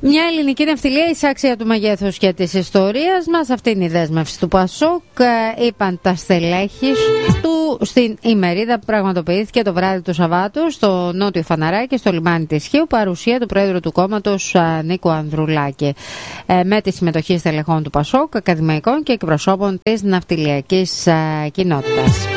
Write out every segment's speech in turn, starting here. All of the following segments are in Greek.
Μια ελληνική ναυτιλία εισάξια του μεγέθους και της ιστορίας μας. Αυτή είναι η δέσμευση του Πασόκ, είπαν τα στελέχη του στην ημερίδα που πραγματοποιήθηκε το βράδυ του Σαββάτου στο Νότιο Φαναράκι, στο λιμάνι της Χίου, παρουσία του Πρόεδρου του κόμματος Νίκου Ανδρουλάκη, με τη συμμετοχή στελεχών του Πασόκ, ακαδημαϊκών και εκπροσώπων της ναυτιλιακής κοινότητας.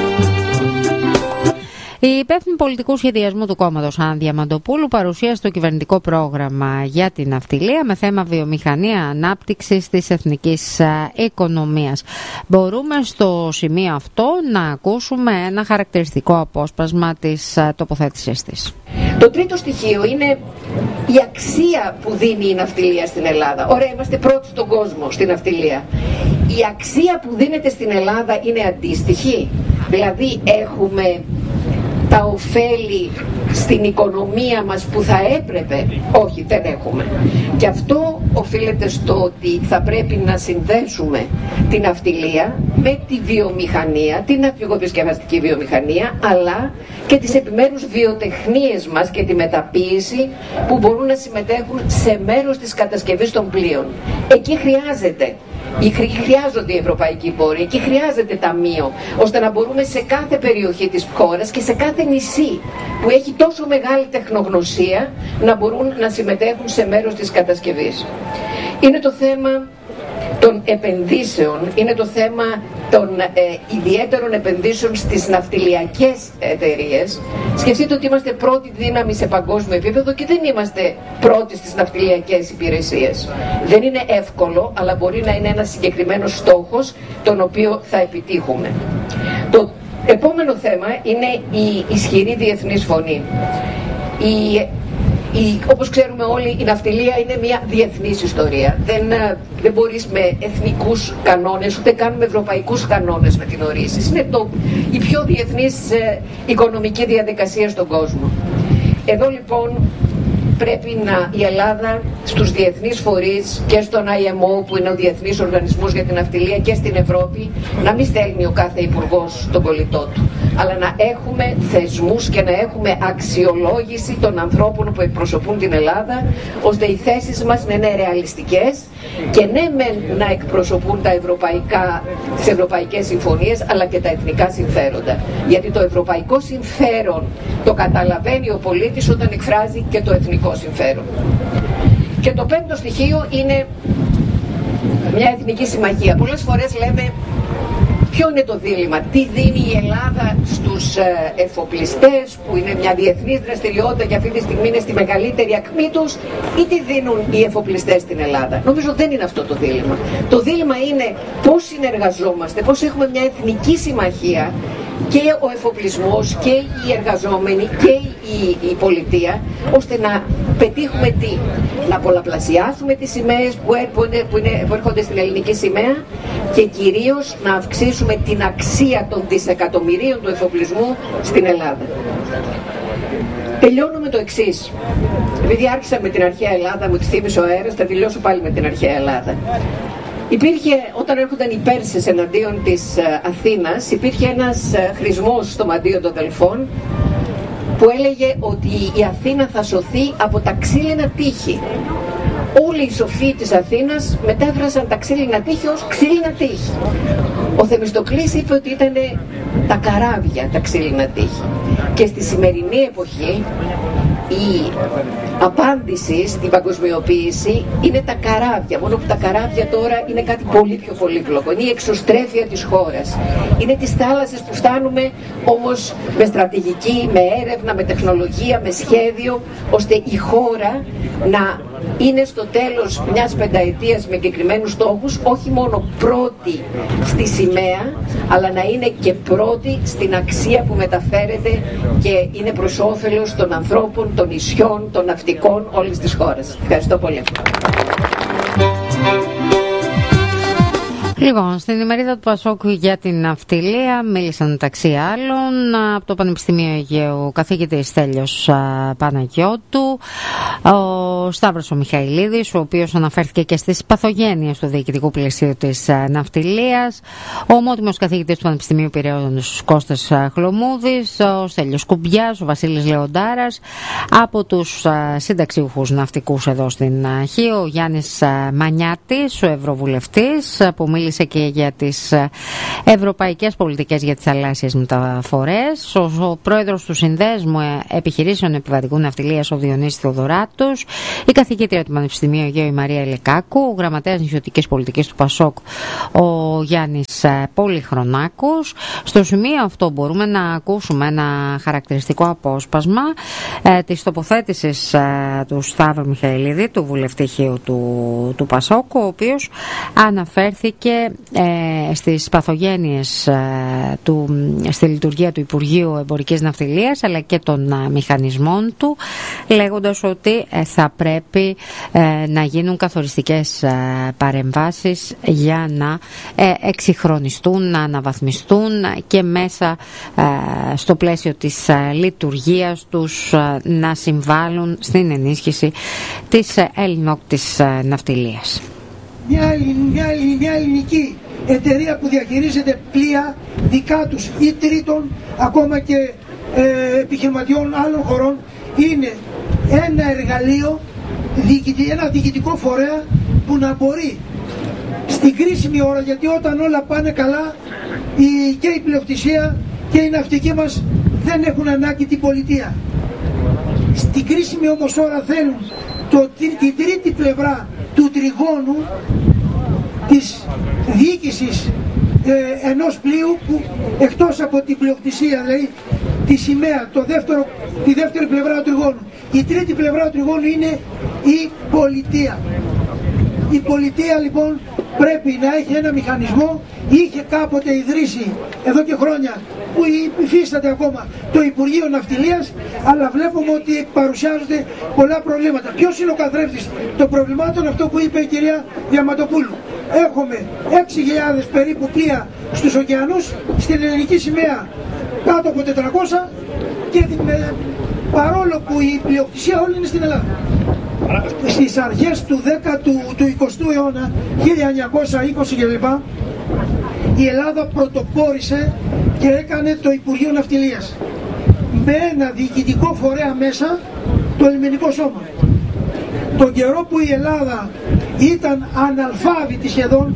Η υπεύθυνη πολιτικού σχεδιασμού του κόμματος Άννα Διαμαντοπούλου παρουσίασε το κυβερνητικό πρόγραμμα για την ναυτιλία με θέμα βιομηχανία ανάπτυξης της εθνικής οικονομίας. Μπορούμε στο σημείο αυτό να ακούσουμε ένα χαρακτηριστικό απόσπασμα της τοποθέτησής της. Το τρίτο στοιχείο είναι η αξία που δίνει η ναυτιλία στην Ελλάδα. Ωραία, είμαστε πρώτοι στον κόσμο στην ναυτιλία. Η αξία που δίνεται στην Ελλάδα είναι αντίστοιχη. Δηλαδή έχουμε τα ωφέλη στην οικονομία μας που θα έπρεπε? Όχι, δεν έχουμε. Και αυτό οφείλεται στο ότι θα πρέπει να συνδέσουμε την ναυτιλία με τη βιομηχανία, την ναυπηγοεπισκευαστική βιομηχανία, αλλά και τις επιμέρους βιοτεχνίες μας και τη μεταποίηση που μπορούν να συμμετέχουν σε μέρος της κατασκευής των πλοίων. Εκεί χρειάζονται οι ευρωπαϊκοί πόροι, εκεί χρειάζεται ταμείο, ώστε να μπορούμε σε κάθε περιοχή της χώρας και σε κάθε νησί που έχει τόσο μεγάλη τεχνογνωσία να μπορούν να συμμετέχουν σε μέρος της κατασκευής. Είναι το θέμα των επενδύσεων, είναι το θέμα των ιδιαίτερων επενδύσεων στις ναυτιλιακές εταιρείες. Σκεφτείτε ότι είμαστε πρώτη δύναμη σε παγκόσμιο επίπεδο και δεν είμαστε πρώτοι στις ναυτιλιακές υπηρεσίες. Δεν είναι εύκολο, αλλά μπορεί να είναι ένας συγκεκριμένος στόχος τον οποίο θα επιτύχουμε. Το επόμενο θέμα είναι η ισχυρή διεθνής φωνή. Όπως ξέρουμε όλοι, η ναυτιλία είναι μια διεθνής ιστορία. Δεν μπορείς με εθνικούς κανόνες, ούτε καν με ευρωπαϊκούς κανόνες να την ορίσεις. Είναι η πιο διεθνής οικονομική διαδικασία στον κόσμο. Εδώ λοιπόν πρέπει η Ελλάδα στους διεθνείς φορείς και στον IMO, που είναι ο Διεθνής Οργανισμός για την Ναυτιλία, και στην Ευρώπη, να μην στέλνει ο κάθε υπουργός τον κολλητό του, αλλά να έχουμε θεσμούς και να έχουμε αξιολόγηση των ανθρώπων που εκπροσωπούν την Ελλάδα, ώστε οι θέσεις μας να είναι ρεαλιστικές και ναι να εκπροσωπούν τις ευρωπαϊκές συμφωνίες, αλλά και τα εθνικά συμφέροντα. Γιατί το ευρωπαϊκό συμφέρον το καταλαβαίνει ο πολίτης όταν εκφράζει και το εθνικό συμφέρον. Και το πέμπτο στοιχείο είναι μια εθνική συμμαχία. Πολλές φορές λέμε ποιο είναι το δίλημμα, τι δίνει η Ελλάδα στους εφοπλιστές, που είναι μια διεθνής δραστηριότητα και αυτή τη στιγμή είναι στη μεγαλύτερη ακμή τους, ή τι δίνουν οι εφοπλιστές στην Ελλάδα? Νομίζω δεν είναι αυτό το δίλημμα. Το δίλημμα είναι πώς συνεργαζόμαστε, πώς έχουμε μια εθνική συμμαχία, και ο εφοπλισμός και οι εργαζόμενοι και η πολιτεία, ώστε να πετύχουμε να πολλαπλασιάσουμε τις σημαίες που έρχονται στην ελληνική σημαία και κυρίως να αυξήσουμε την αξία των δισεκατομμυρίων του εφοπλισμού στην Ελλάδα. Τελειώνω με το εξής. Επειδή άρχισα με την αρχαία Ελλάδα, μου τη θύμισε ο αέρας, θα τελειώσω πάλι με την αρχαία Ελλάδα. Όταν έρχονταν οι Πέρσες εναντίον της Αθήνας, υπήρχε ένας χρησμός στο μαντίο των Δελφών που έλεγε ότι η Αθήνα θα σωθεί από τα ξύλινα τείχη. Όλοι οι σοφοί της Αθήνας μετέφρασαν τα ξύλινα τείχη ως ξύλινα τείχη. Ο Θεμιστοκλής είπε ότι ήταν τα καράβια τα ξύλινα τείχη. Και στη σημερινή εποχή η απάντηση στην παγκοσμιοποίηση είναι τα καράβια, μόνο που τα καράβια τώρα είναι κάτι πολύ πιο πολύπλοκο. Είναι η εξωστρέφεια της χώρας. Είναι τις θάλασσες που φτάνουμε όμως με στρατηγική, με έρευνα, με τεχνολογία, με σχέδιο, ώστε η χώρα να είναι στο τέλος μιας πενταετίας με συγκεκριμένους στόχους, όχι μόνο πρώτη στη σημαία, αλλά να είναι και πρώτη στην αξία που μεταφέρεται και είναι προς όφελος των ανθρώπων, των νησιών, των ναυτικών όλης της χώρας. Ευχαριστώ πολύ. Λοιπόν, στην ημερίδα του Πασόκ για την ναυτιλία μίλησαν μεταξύ άλλων από το Πανεπιστημίο Αιγαίου καθηγητής Στέλιος Παναγιώτου, ο Σταύρος ο Μιχαηλίδης, ο οποίος αναφέρθηκε και στις παθογένειες του διοικητικού πλαισίου της ναυτιλίας, ο ομότιμος καθηγητής του Πανεπιστημίου Πειραιών Κώστας Χλωμούδης, ο Στέλιος Κουμπιάς, ο Βασίλης Λεοντάρας, από τους συνταξιούχους ναυτικούς εδώ στην Χίο, ο Γιάννης Μανιάτης, ο Ευρωβουλευτής, που μίλησε και για τις ευρωπαϊκές πολιτικές για τις θαλάσσιες μεταφορές, ο πρόεδρος του Συνδέσμου Επιχειρήσεων Επιβατικού Ναυτιλίας, ο Διονύσης Θεοδωράτος, η καθηγήτρια του Πανεπιστημίου Αιγαίου, η Μαρία Ελικάκου, ο γραμματέας νησιωτικής πολιτικής του Πασόκ, ο Γιάννης Πολυχρονάκος. Στο σημείο αυτό μπορούμε να ακούσουμε ένα χαρακτηριστικό απόσπασμα της τοποθέτησης του Σταύρου Μιχαηλίδη, του βουλευτή Χίου του Πασόκ, ο οποίος αναφέρθηκε στις παθογένειες στη λειτουργία του Υπουργείου Εμπορικής Ναυτιλίας αλλά και των μηχανισμών του, λέγοντας ότι θα πρέπει να γίνουν καθοριστικές παρεμβάσεις για να εξυγχρονιστούν, να αναβαθμιστούν και μέσα στο πλαίσιο της λειτουργίας τους να συμβάλλουν στην ενίσχυση της ελληνόκτης ναυτιλίας. Μια ελληνική εταιρεία που διαχειρίζεται πλοία δικά τους ή τρίτων, ακόμα και επιχειρηματιών άλλων χωρών, είναι ένα εργαλείο, ένα διοικητικό φορέα που να μπορεί στην κρίσιμη ώρα, γιατί όταν όλα πάνε καλά και η πλειοκτησία και οι ναυτικοί μας δεν έχουν ανάγκη την πολιτεία. Στην κρίσιμη όμως ώρα θέλουν την τρίτη πλευρά του τριγώνου της διοίκησης ενός πλοίου που εκτός από την πλειοκτησία, δηλαδή τη σημαία, τη δεύτερη πλευρά του τριγώνου, η τρίτη πλευρά του τριγώνου είναι η πολιτεία. Η πολιτεία λοιπόν πρέπει να έχει ένα μηχανισμό, είχε κάποτε ιδρύσει εδώ και χρόνια, που υφίσταται ακόμα, το Υπουργείο Ναυτιλίας, αλλά βλέπουμε ότι παρουσιάζονται πολλά προβλήματα. Ποιος είναι ο καθρέφτης των προβλημάτων? Αυτό που είπε η κυρία Διαματοπούλου. Έχουμε 6.000 περίπου πλοία στους ωκεανούς, στην ελληνική σημαία κάτω από 400, και παρόλο που η πλειοκτησία όλη είναι στην Ελλάδα. Στις αρχές του 20ου αιώνα, 1920 κλπ, η Ελλάδα πρωτοπόρησε και έκανε το Υπουργείο Ναυτιλίας με ένα διοικητικό φορέα μέσα, το Λιμενικό Σώμα. Τον καιρό που η Ελλάδα ήταν αναλφάβητη σχεδόν,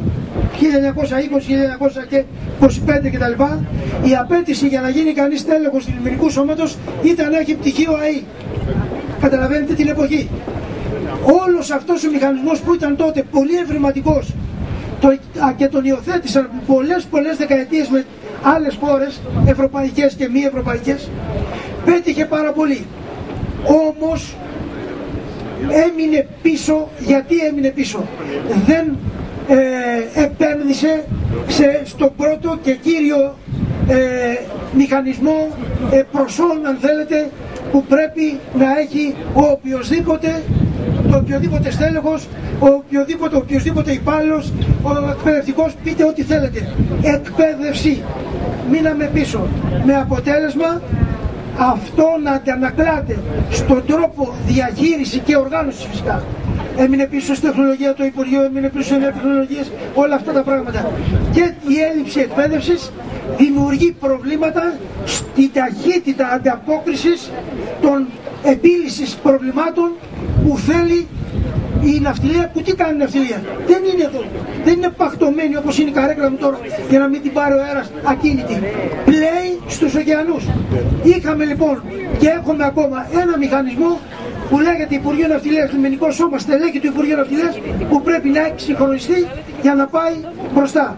1920, 1925 κτλ, η απέτηση για να γίνει κανείς τέλεχος του Λιμενικού Σώματος ήταν να έχει πτυχίο ΑΕ. Καταλαβαίνετε την εποχή. Όλος αυτός ο μηχανισμός που ήταν τότε πολύ ευρηματικός και τον υιοθέτησαν πολλές δεκαετίες με άλλες χώρες, ευρωπαϊκές και μη ευρωπαϊκές, πέτυχε πάρα πολύ. Όμως έμεινε πίσω. Γιατί έμεινε πίσω? Δεν επένδυσε στο πρώτο και κύριο μηχανισμό προσόν, αν θέλετε, που πρέπει να έχει ο οποιοδήποτε στέλεχος, ο οποιοδήποτε υπάλληλος, ο εκπαιδευτικός, πείτε ό,τι θέλετε. Εκπαίδευση. Μείναμε πίσω. Με αποτέλεσμα αυτό να αντανακλάται στον τρόπο διαχείριση και οργάνωση φυσικά. Έμεινε πίσω στην τεχνολογία το Υπουργείο, έμεινε πίσω σε νέες τεχνολογίες, όλα αυτά τα πράγματα. Και η έλλειψη εκπαίδευσης δημιουργεί προβλήματα στην ταχύτητα ανταπόκρισης των επίλυσης προβλημάτων που θέλει η ναυτιλία. Που τι κάνει η ναυτιλία? Δεν είναι εδώ. Δεν είναι παχτωμένη όπως είναι η καρέκλα μου τώρα για να μην την πάρει ο αέρας ακίνητη. Πλέει στους ωκεανούς. Είχαμε λοιπόν και έχουμε ακόμα ένα μηχανισμό που λέγεται Υπουργείο Ναυτιλίας, Λιμενικό Σώμα, στελέχη του Υπουργείου Ναυτιλίας, που πρέπει να εξυγχρονιστεί για να πάει μπροστά.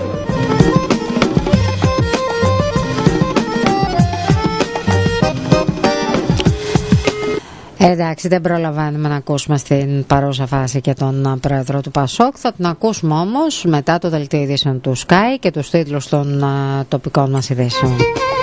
Εντάξει, δεν προλαβαίνουμε να ακούσουμε στην παρούσα φάση και τον πρόεδρο του Πασόκ. Θα τον ακούσουμε όμως μετά το δελτίο ειδήσεων του Sky και τους τίτλους των τοπικών μας ειδήσεων.